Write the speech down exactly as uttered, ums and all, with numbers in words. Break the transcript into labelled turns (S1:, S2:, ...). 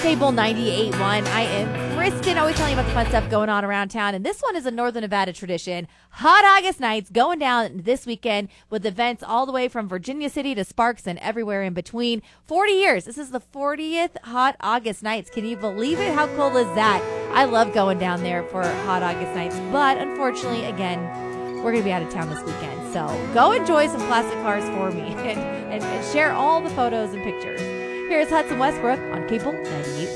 S1: Cable ninety-eight point one. I am Kristen, always telling you about the fun stuff going on around town. And this one is a Northern Nevada tradition. Hot August Nights going down this weekend with events all the way from Virginia City to Sparks and everywhere in between. forty years. This is the fortieth Hot August Nights. Can you believe it? How cool is that? I love going down there for Hot August Nights. But unfortunately, again, we're going to be out of town this weekend. So go enjoy some classic cars for me and, and, and share all the photos and pictures. Here's Hudson Westbrook on Cable ninety-eight point one.